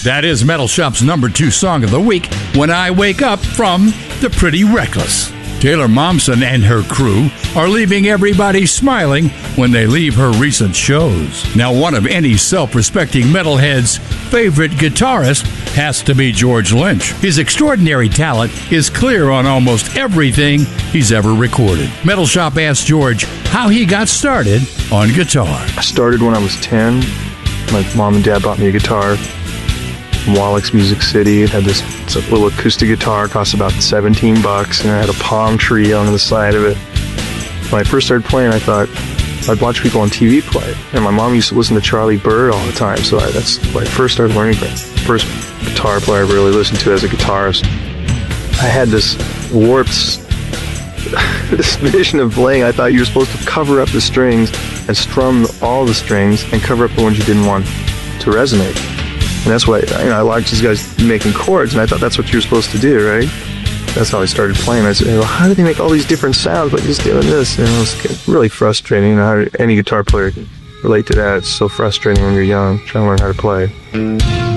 That is Metal Shop's #2 song of the week, When I Wake Up, from The Pretty Reckless. Taylor Momsen and her crew are leaving everybody smiling when they leave her recent shows. Now, one of any self-respecting metalhead's favorite guitarist has to be George Lynch. His extraordinary talent is clear on almost everything he's ever recorded. Metal Shop asked George how he got started on guitar. I started when I was 10. My mom and dad bought me a guitar from Wallach's Music City. It had this little acoustic guitar, cost about $17, and it had a palm tree on the side of it. When I first started playing, I thought I'd watch people on TV play, and my mom used to listen to Charlie Bird all the time, so that's when I first started learning. The first guitar player I really listened to as a guitarist. I had this warped this vision of playing. I thought you were supposed to cover up the strings and strum all the strings and cover up the ones you didn't want to resonate. And that's why I liked these guys making chords, and I thought that's what you're supposed to do, right? That's how I started playing. I said, well, how do they make all these different sounds by just doing this? And it was really frustrating. How any guitar player can relate to that. It's so frustrating when you're young, trying to learn how to play.